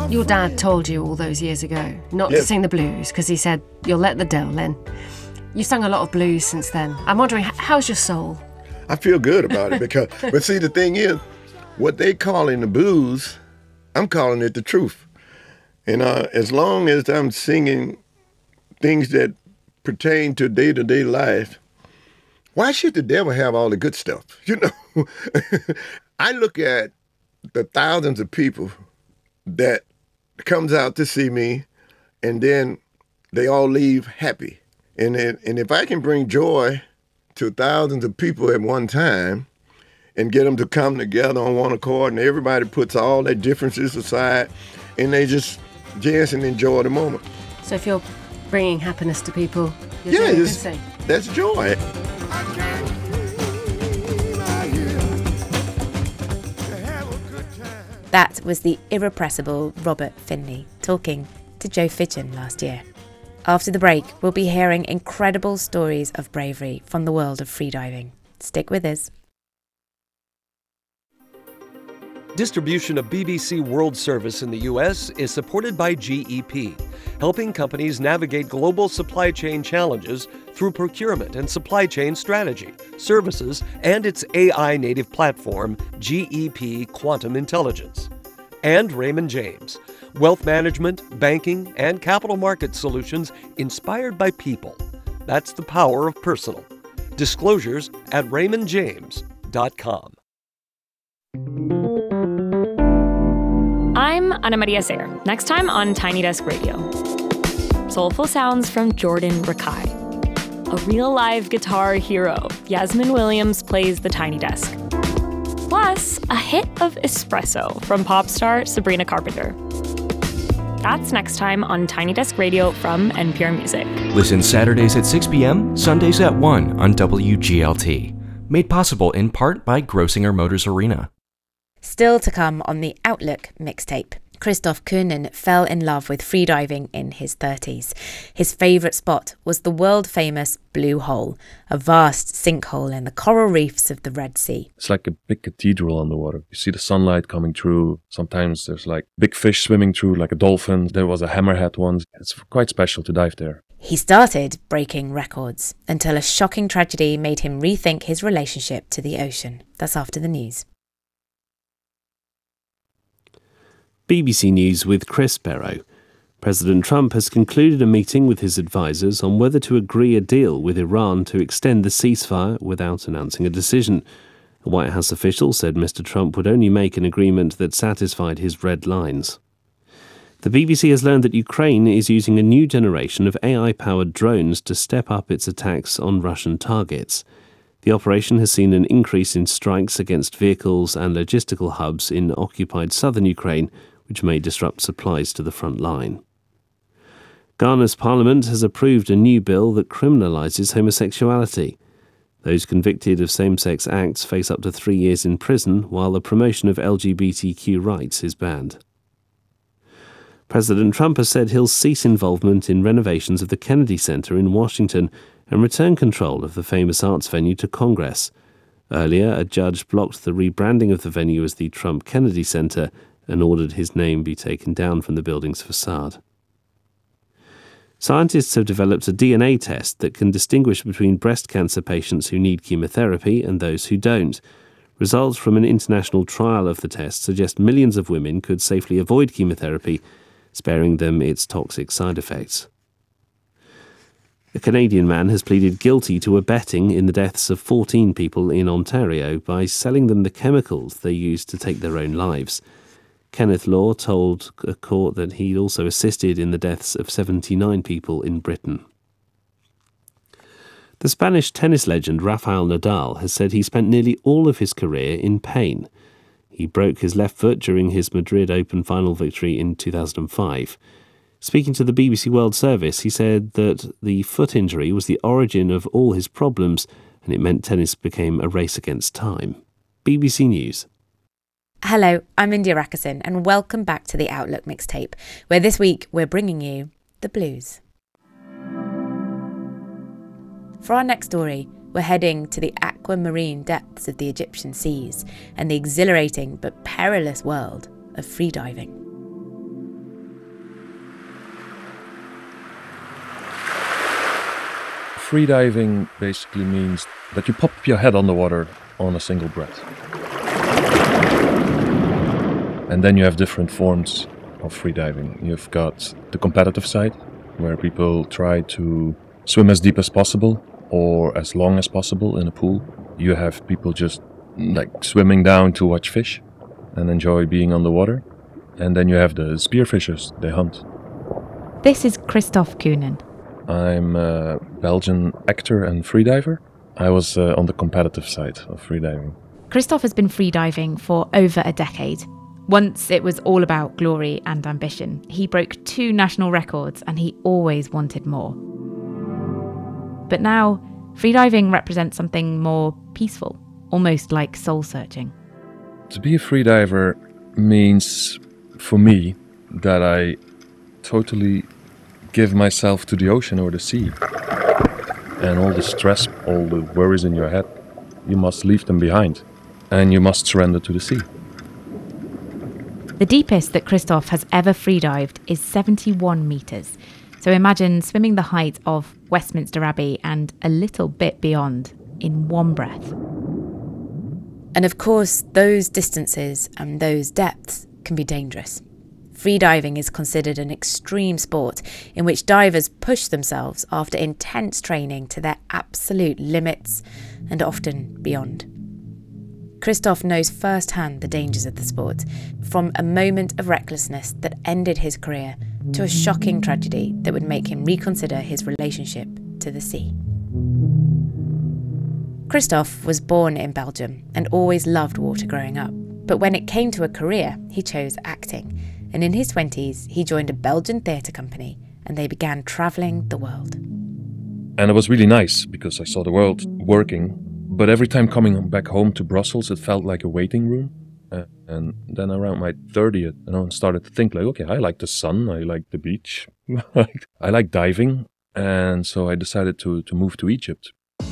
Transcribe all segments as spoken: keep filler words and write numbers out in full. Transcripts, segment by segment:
Your dad told you all those years ago not Yep. to sing the blues because he said you'll let the devil in. You've sung a lot of blues since then. I'm wondering, h- how's your soul? I feel good about it because, but see, the thing is, what they call in the blues, I'm calling it the truth. And uh, as long as I'm singing things that pertain to day-to-day life, why should the devil have all the good stuff? You know, I look at the thousands of people that comes out to see me, and then they all leave happy. And then, and if I can bring joy to thousands of people at one time and get them to come together on one accord, and everybody puts all their differences aside and they just dance and enjoy the moment. So if you're bringing happiness to people, you're Yeah, doing a good it's- thing. that's joy. That was the irrepressible Robert Finley talking to Joe Fidgen last year. After the break, we'll be hearing incredible stories of bravery from the world of freediving. Stick with us. Distribution of B B C World Service in the U S is supported by G E P, helping companies navigate global supply chain challenges through procurement and supply chain strategy, services, and its A I-native platform, G E P Quantum Intelligence. And Raymond James, wealth management, banking, and capital market solutions inspired by people. That's the power of personal. Disclosures at raymond james dot com. I'm Ana Maria Sayer. Next time on Tiny Desk Radio. Soulful sounds from Jordan Rakai. A real live guitar hero, Yasmin Williams plays the Tiny Desk. Plus, a hit of espresso from pop star Sabrina Carpenter. That's next time on Tiny Desk Radio from N P R Music. Listen Saturdays at six p.m., Sundays at one on W G L T. Made possible in part by Grosinger Motors Arena. Still to come on the Outlook mixtape. Christoph Kuhnen fell in love with freediving in his thirties. His favourite spot was the world-famous Blue Hole, a vast sinkhole in the coral reefs of the Red Sea. It's like a big cathedral underwater. You see the sunlight coming through. Sometimes there's like big fish swimming through, like a dolphin. There was a hammerhead once. It's quite special to dive there. He started breaking records until a shocking tragedy made him rethink his relationship to the ocean. That's after the news. B B C News with Chris Barrow. President Trump has concluded a meeting with his advisers on whether to agree a deal with Iran to extend the ceasefire without announcing a decision. A White House official said Mister Trump would only make an agreement that satisfied his red lines. The B B C has learned that Ukraine is using a new generation of A I-powered drones to step up its attacks on Russian targets. The operation has seen an increase in strikes against vehicles and logistical hubs in occupied southern Ukraine, which may disrupt supplies to the front line. Ghana's parliament has approved a new bill that criminalises homosexuality. Those convicted of same-sex acts face up to three years in prison, while the promotion of L G B T Q rights is banned. President Trump has said he'll cease involvement in renovations of the Kennedy Center in Washington and return control of the famous arts venue to Congress. Earlier, a judge blocked the rebranding of the venue as the Trump Kennedy Center and ordered his name be taken down from the building's facade. Scientists have developed a D N A test that can distinguish between breast cancer patients who need chemotherapy and those who don't. Results from an international trial of the test suggest millions of women could safely avoid chemotherapy, sparing them its toxic side effects. A Canadian man has pleaded guilty to abetting in the deaths of fourteen people in Ontario by selling them the chemicals they used to take their own lives. Kenneth Law told a court that he'd also assisted in the deaths of seventy-nine people in Britain. The Spanish tennis legend Rafael Nadal has said he spent nearly all of his career in pain. He broke his left foot during his Madrid Open final victory in two thousand five. Speaking to the B B C World Service, he said that the foot injury was the origin of all his problems, and it meant tennis became a race against time. B B C News. Hello, I'm India Rackerson, and welcome back to the Outlook mixtape, where this week we're bringing you the blues. For our next story, we're heading to the aquamarine depths of the Egyptian seas and the exhilarating but perilous world of freediving. freediving basically means that you pop your head underwater on a single breath. And then you have different forms of freediving. You've got the competitive side, where people try to swim as deep as possible or as long as possible in a pool. You have people just like swimming down to watch fish and enjoy being underwater. And then you have the spearfishers, they hunt. This is Christophe Koenen. I'm a Belgian actor and freediver. I was uh, on the competitive side of freediving. Christophe has been freediving for over a decade. Once it was all about glory and ambition. He broke two national records and he always wanted more. But now, freediving represents something more peaceful, almost like soul-searching. To be a freediver means, for me, that I totally give myself to the ocean or the sea. And all the stress, all the worries in your head, you must leave them behind. And you must surrender to the sea. The deepest that Christophe has ever freedived is seventy-one metres. So imagine swimming the height of Westminster Abbey and a little bit beyond in one breath. And of course, those distances and those depths can be dangerous. Freediving is considered an extreme sport in which divers push themselves after intense training to their absolute limits and often beyond. Christophe knows firsthand the dangers of the sport, from a moment of recklessness that ended his career to a shocking tragedy that would make him reconsider his relationship to the sea. Christophe was born in Belgium and always loved water growing up. But when it came to a career, he chose acting. And in his twenties, he joined a Belgian theatre company and they began travelling the world. And it was really nice because I saw the world working. But every time coming back home to Brussels, it felt like a waiting room. Uh, and then around my thirtieth, you know, I started to think like, okay, I like the sun, I like the beach, I like diving. And so I decided to, to move to Egypt.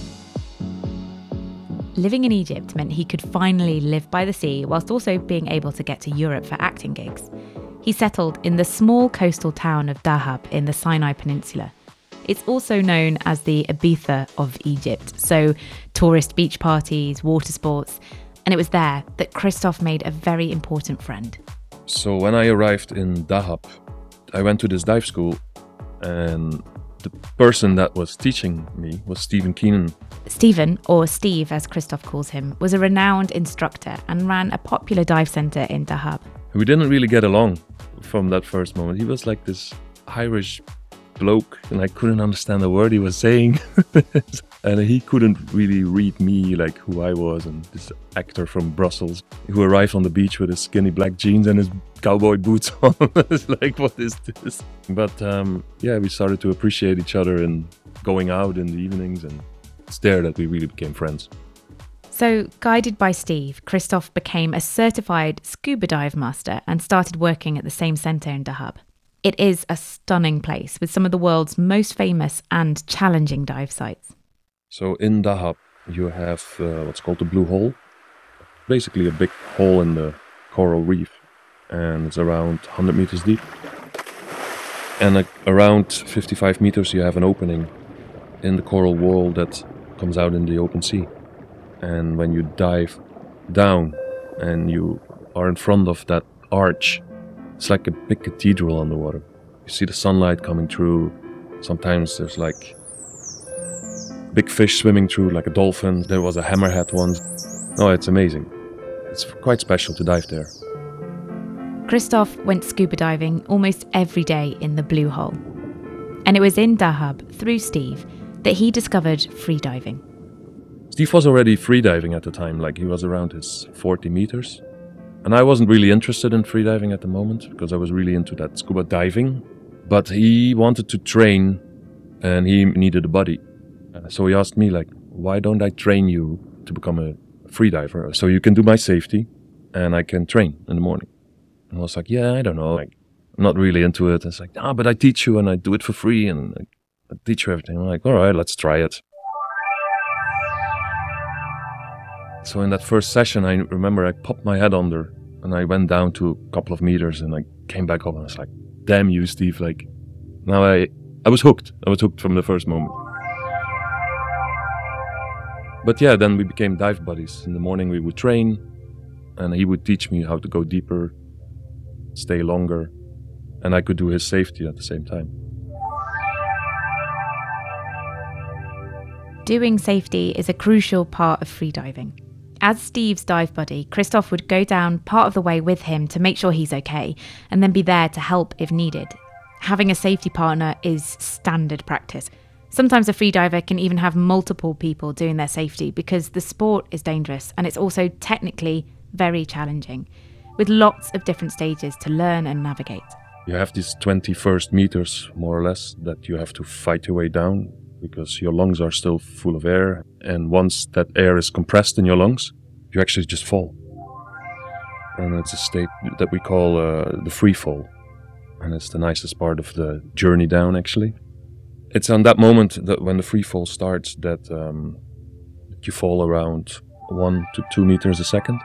Living in Egypt meant he could finally live by the sea whilst also being able to get to Europe for acting gigs. He settled in the small coastal town of Dahab in the Sinai Peninsula. It's also known as the Ibiza of Egypt, so tourist beach parties, water sports, and it was there that Christophe made a very important friend. So when I arrived in Dahab, I went to this dive school, and the person that was teaching me was Stephen Keenan. Stephen, or Steve as Christophe calls him, was a renowned instructor and ran a popular dive centre in Dahab. We didn't really get along from that first moment. He was like this Irish bloke and I couldn't understand a word he was saying. And he couldn't really read me, like who I was, and this actor from Brussels who arrived on the beach with his skinny black jeans and his cowboy boots on. It's like, what is this? But um, yeah, we started to appreciate each other and going out in the evenings, and it's there that we really became friends. So, guided by Steve, Christophe became a certified scuba dive master and started working at the same centre in Dahab. It is a stunning place with some of the world's most famous and challenging dive sites. So in Dahab, you have uh, what's called the Blue Hole. Basically a big hole in the coral reef. And it's around one hundred meters deep. And uh, around fifty-five meters you have an opening in the coral wall that comes out in the open sea. And when you dive down and you are in front of that arch, it's like a big cathedral underwater. You see the sunlight coming through. Sometimes there's like big fish swimming through, like a dolphin. There was a hammerhead once. Oh, it's amazing. It's quite special to dive there. Christophe went scuba diving almost every day in the Blue Hole. And it was in Dahab, through Steve, that he discovered freediving. Steve was already freediving at the time, like he was around his forty meters. And I wasn't really interested in freediving at the moment because I was really into that scuba diving. But he wanted to train and he needed a buddy. So he asked me, like, why don't I train you to become a freediver? So you can do my safety and I can train in the morning. And I was like, yeah, I don't know. Like, I'm not really into it. It's like, ah, but I teach you and I do it for free and I teach you everything. I'm like, all right, let's try it. So in that first session, I remember I popped my head under and I went down to a couple of meters and I came back up and I was like, damn you, Steve. Like, now I, I was hooked. I was hooked from the first moment. But yeah, then we became dive buddies. In the morning we would train, and he would teach me how to go deeper, stay longer, and I could do his safety at the same time. Doing safety is a crucial part of freediving. As Steve's dive buddy, Christoph would go down part of the way with him to make sure he's okay, and then be there to help if needed. Having a safety partner is standard practice. Sometimes a freediver can even have multiple people doing their safety because the sport is dangerous and it's also technically very challenging, with lots of different stages to learn and navigate. You have these twenty first meters, more or less, that you have to fight your way down because your lungs are still full of air, and once that air is compressed in your lungs, you actually just fall. And it's a state that we call uh, the free fall, and it's the nicest part of the journey down, actually. It's on that moment that when the free fall starts that um, you fall around one to two meters a second,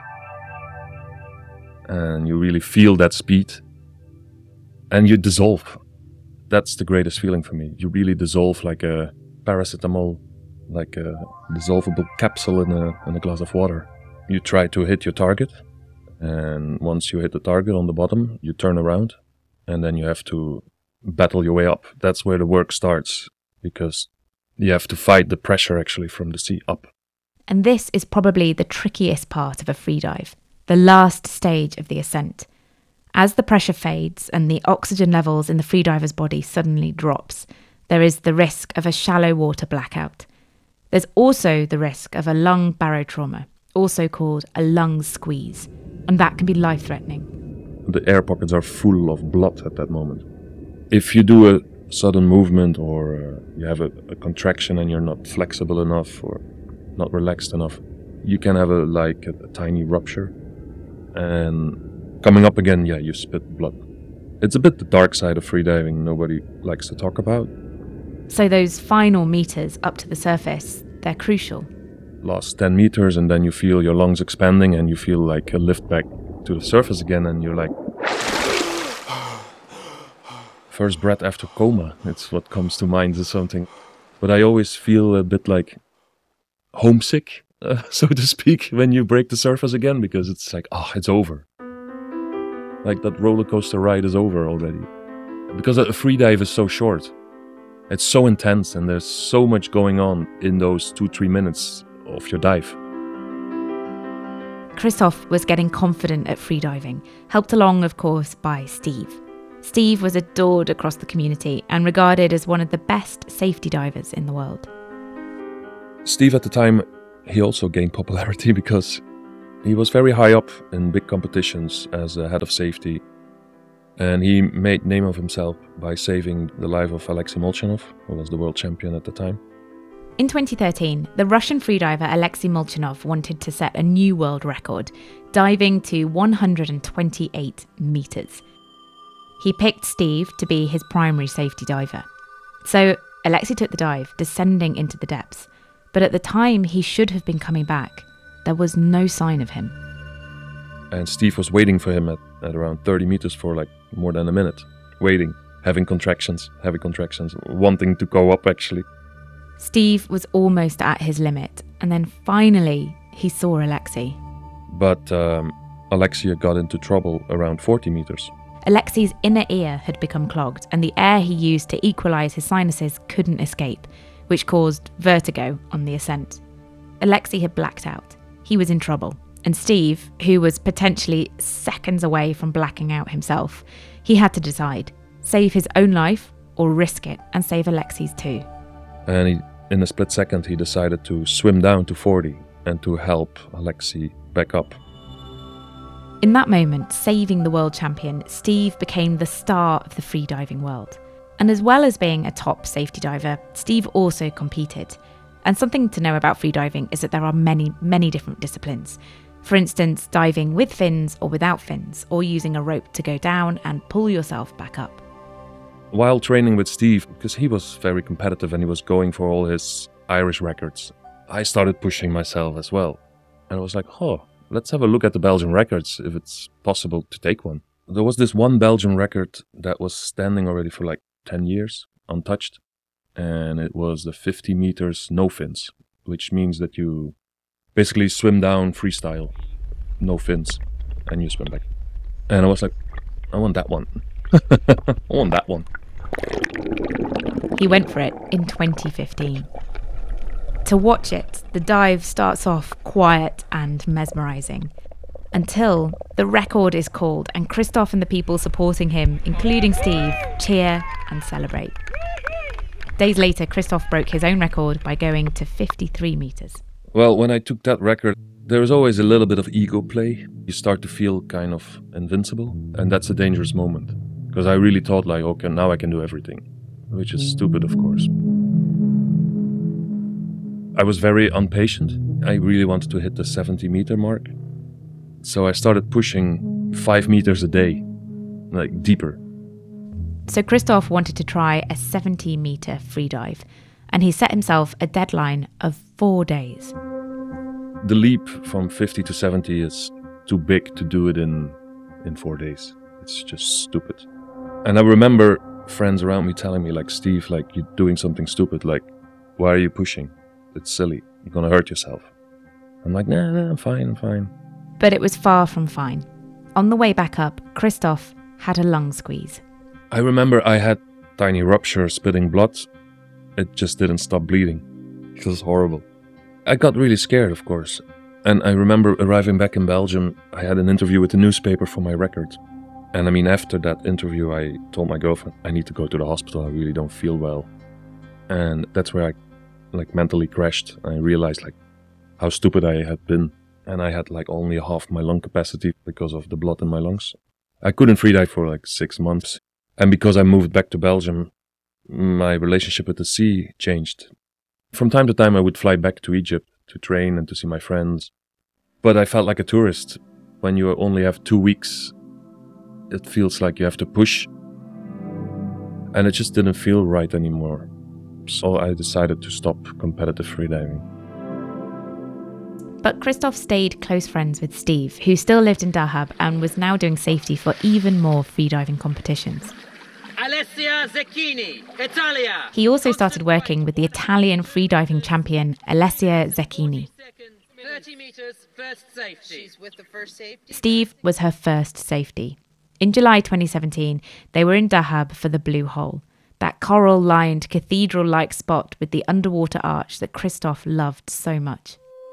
and you really feel that speed, and you dissolve. That's the greatest feeling for me. You really dissolve like a paracetamol, like a dissolvable capsule in a, in a glass of water. You try to hit your target, and once you hit the target on the bottom, you turn around, and then you have to battle your way up. That's where the work starts, because you have to fight the pressure actually from the sea up. And this is probably the trickiest part of a freedive, the last stage of the ascent. As the pressure fades and the oxygen levels in the freediver's body suddenly drops, there is the risk of a shallow water blackout. There's also the risk of a lung barotrauma, also called a lung squeeze, and that can be life-threatening. The air pockets are full of blood at that moment. If you do a sudden movement, or uh, you have a, a contraction and you're not flexible enough or not relaxed enough, you can have a like a, a tiny rupture, and coming up again, yeah, you spit blood. It's a bit the dark side of freediving nobody likes to talk about. So those final meters up to the surface, they're crucial. Last ten meters, and then you feel your lungs expanding and you feel like a lift back to the surface again, and you're like, first breath after coma, it's what comes to mind or something. But I always feel a bit like homesick, uh, so to speak, when you break the surface again, because it's like, oh, it's over. Like that roller coaster ride is over already. Because a freedive is so short. It's so intense, and there's so much going on in those two, three minutes of your dive. Christoph was getting confident at freediving, helped along, of course, by Steve. Steve was adored across the community and regarded as one of the best safety divers in the world. Steve, at the time, he also gained popularity because he was very high up in big competitions as a head of safety. And he made name of himself by saving the life of Alexei Molchanov, who was the world champion at the time. In twenty thirteen, the Russian freediver Alexei Molchanov wanted to set a new world record, diving to one hundred twenty-eight meters. He picked Steve to be his primary safety diver. So Alexei took the dive, descending into the depths. But at the time he should have been coming back, there was no sign of him. And Steve was waiting for him at, at around thirty meters for like more than a minute. Waiting, having contractions, heavy contractions, wanting to go up actually. Steve was almost at his limit, and then finally he saw Alexei. But um, Alexei got into trouble around forty meters. Alexei's inner ear had become clogged, and the air he used to equalise his sinuses couldn't escape, which caused vertigo on the ascent. Alexei had blacked out. He was in trouble. And Steve, who was potentially seconds away from blacking out himself, he had to decide, save his own life or risk it and save Alexei's too. And he, in a split second, he decided to swim down to forty and to help Alexei back up. In that moment, saving the world champion, Steve became the star of the freediving world. And as well as being a top safety diver, Steve also competed. And something to know about freediving is that there are many, many different disciplines. For instance, diving with fins or without fins, or using a rope to go down and pull yourself back up. While training with Steve, because he was very competitive and he was going for all his Irish records, I started pushing myself as well. And I was like, oh, let's have a look at the Belgian records if it's possible to take one. There was this one Belgian record that was standing already for like ten years, untouched. And it was the fifty meters no fins, which means that you basically swim down freestyle, no fins, and you swim back. And I was like, I want that one. I want that one. He went for it in twenty fifteen. To watch it, the dive starts off quiet and mesmerising, until the record is called and Christoph and the people supporting him, including Steve, cheer and celebrate. Days later, Christoph broke his own record by going to fifty-three metres. Well, when I took that record, there was always a little bit of ego play. You start to feel kind of invincible, and that's a dangerous moment. Because I really thought like, okay, now I can do everything, which is stupid, of course. I was very impatient. I really wanted to hit the seventy meter mark. So I started pushing five meters a day, like deeper. So Christoph wanted to try a seventy metre freedive, and he set himself a deadline of four days. The leap from fifty to seventy is too big to do it in, in four days. It's just stupid. And I remember friends around me telling me, like, Steve, like, you're doing something stupid. Like, why are you pushing? It's silly. You're going to hurt yourself. I'm like, nah, nah, I'm fine, I'm fine. But it was far from fine. On the way back up, Christoph had a lung squeeze. I remember I had tiny rupture, spitting blood. It just didn't stop bleeding. It was horrible. I got really scared, of course. And I remember arriving back in Belgium, I had an interview with the newspaper for my record. And I mean, after that interview, I told my girlfriend, I need to go to the hospital, I really don't feel well. And that's where I like mentally crashed. I realized like how stupid I had been. And I had like only half my lung capacity because of the blood in my lungs. I couldn't freedive for like six months. And because I moved back to Belgium, my relationship with the sea changed. From time to time, I would fly back to Egypt to train and to see my friends. But I felt like a tourist. When you only have two weeks, it feels like you have to push. And it just didn't feel right anymore. So I decided to stop competitive freediving. But Christoph stayed close friends with Steve, who still lived in Dahab and was now doing safety for even more freediving competitions. Alessia Zecchini, Italia. He also started working with the Italian freediving champion Alessia Zecchini. thirty meters, first safety. She's with the first safety. Steve was her first safety. In July twenty seventeen, they were in Dahab for the Blue Hole, that coral-lined, cathedral-like spot with the underwater arch that Christoph loved so much.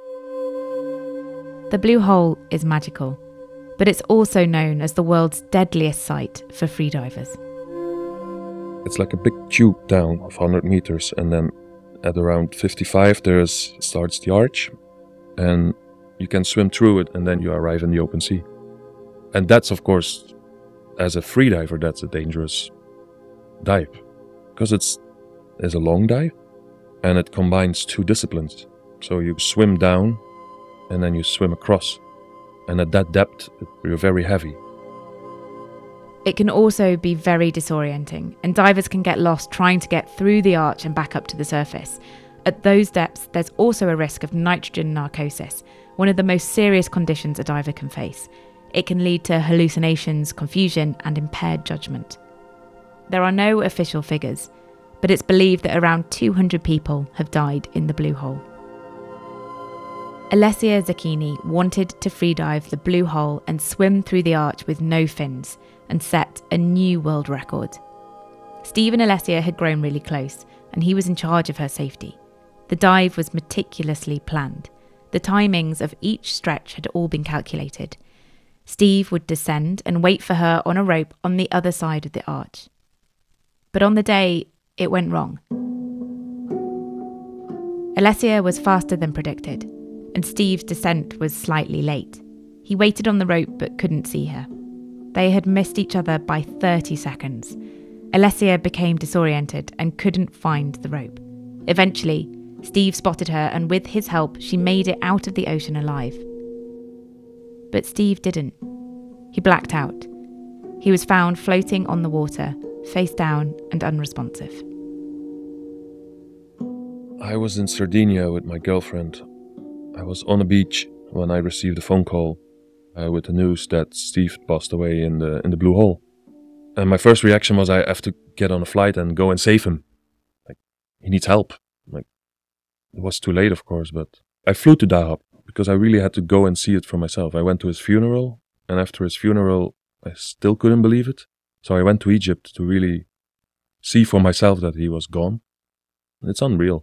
The Blue Hole is magical, but it's also known as the world's deadliest site for freedivers. It's like a big tube down of one hundred meters, and then at around fifty-five there's starts the arch, and you can swim through it, and then you arrive in the open sea. And that's, of course, as a freediver, that's a dangerous dive, because it's, it's a long dive, and it combines two disciplines. So you swim down, and then you swim across, and at that depth, you're very heavy. It can also be very disorienting, and divers can get lost trying to get through the arch and back up to the surface. At those depths, there's also a risk of nitrogen narcosis, one of the most serious conditions a diver can face. It can lead to hallucinations, confusion, and impaired judgment. There are no official figures, but it's believed that around two hundred people have died in the Blue Hole. Alessia Zecchini wanted to freedive the Blue Hole and swim through the arch with no fins, and set a new world record. Steve and Alessia had grown really close, and he was in charge of her safety. The dive was meticulously planned. The timings of each stretch had all been calculated. Steve would descend and wait for her on a rope on the other side of the arch. But on the day, it went wrong. Alessia was faster than predicted, and Steve's descent was slightly late. He waited on the rope but couldn't see her. They had missed each other by thirty seconds. Alessia became disoriented and couldn't find the rope. Eventually, Steve spotted her, and with his help, she made it out of the ocean alive. But Steve didn't. He blacked out. He was found floating on the water, face down and unresponsive. I was in Sardinia with my girlfriend. I was on a beach when I received a phone call uh, with the news that Steve passed away in the in the Blue Hole. And my first reaction was I have to get on a flight and go and save him. Like, he needs help. Like, It was too late, of course, but I flew to Dahab because I really had to go and see it for myself. I went to his funeral, and after his funeral, I still couldn't believe it. So I went to Egypt to really see for myself that he was gone. It's unreal.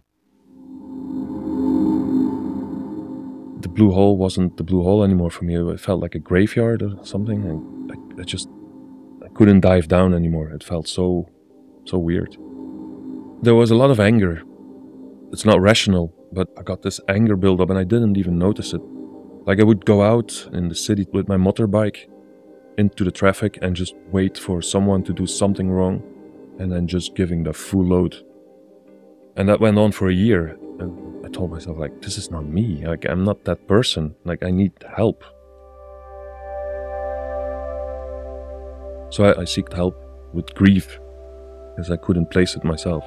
The blue hole wasn't the blue hole anymore for me. It felt like a graveyard or something, and I, I just I couldn't dive down anymore. It felt so, so weird. There was a lot of anger. It's not rational, but I got this anger build up and I didn't even notice it. Like I would go out in the city with my motorbike into the traffic and just wait for someone to do something wrong and then just giving the full load. And that went on for a year. And I told myself, like, this is not me. Like, I'm not that person. Like, I need help. So I, I sought help with grief because I couldn't place it myself.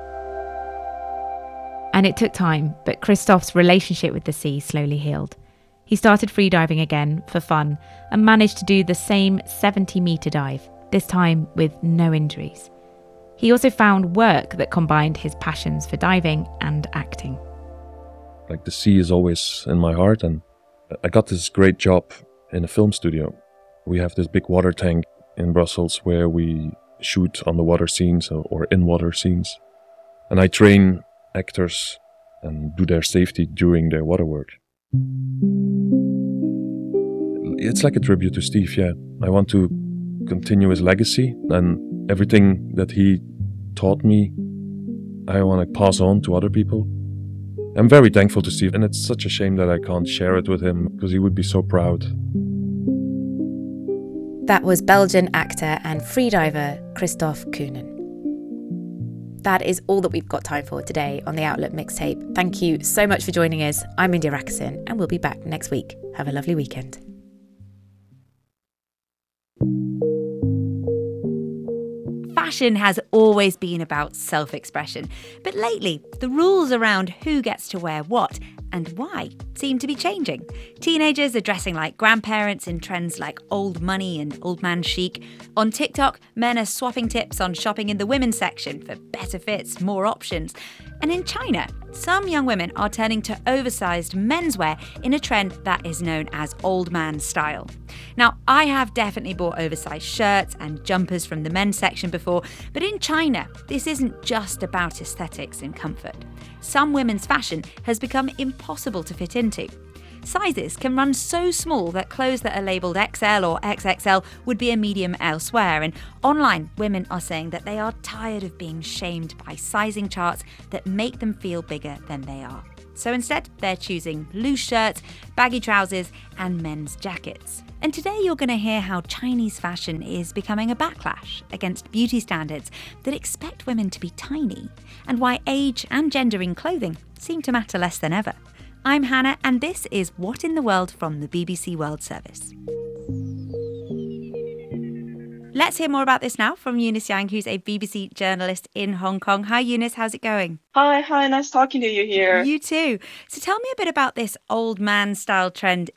And it took time, but Christoph's relationship with the sea slowly healed. He started freediving again for fun and managed to do the same seventy metre dive, this time with no injuries. He also found work that combined his passions for diving and acting. Like the sea is always in my heart, and I got this great job in a film studio. We have this big water tank in Brussels where we shoot underwater scenes or in-water scenes. And I train actors and do their safety during their water work. It's like a tribute to Steve, yeah. I want to continue his legacy, and everything that he taught me, I want to pass on to other people. I'm very thankful to Steve, and it's such a shame that I can't share it with him because he would be so proud. That was Belgian actor and freediver Christophe Koonen. That is all that we've got time for today on the Outlook Mixtape. Thank you so much for joining us. I'm India Rakison, and we'll be back next week. Have a lovely weekend. Fashion has always been about self-expression, but lately the rules around who gets to wear what and why seem to be changing. Teenagers are dressing like grandparents in trends like old money and old man chic. On TikTok, men are swapping tips on shopping in the women's section for better fits, more options. And in China, some young women are turning to oversized menswear in a trend that is known as old man style. Now, I have definitely bought oversized shirts and jumpers from the men's section before, but in China, this isn't just about aesthetics and comfort. Some women's fashion has become impossible to fit into. Sizes can run so small that clothes that are labelled X L or X X L would be a medium elsewhere, and online, women are saying that they are tired of being shamed by sizing charts that make them feel bigger than they are. So instead, they're choosing loose shirts, baggy trousers, and men's jackets. And today you're going to hear how Chinese fashion is becoming a backlash against beauty standards that expect women to be tiny, and why age and gender in clothing seem to matter less than ever. I'm Hannah, and this is What in the World from the B B C World Service. Let's hear more about this now from Eunice Yang, who's a B B C journalist in Hong Kong. Hi, Eunice, how's it going? Hi, hi, nice talking to you here. You too. So tell me a bit about this old man style trend